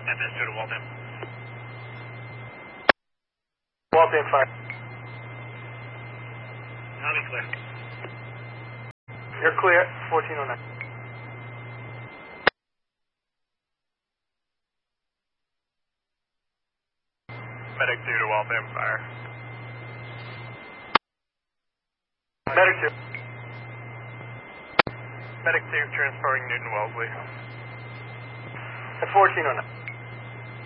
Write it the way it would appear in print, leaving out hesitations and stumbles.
MS2 to Waltham. Waltham fire. I'll be clear. You're clear, 1409. Medic 2 to Waltham fire. Medic 2. Medic 2 transporting Newton Wellesley. At 1409.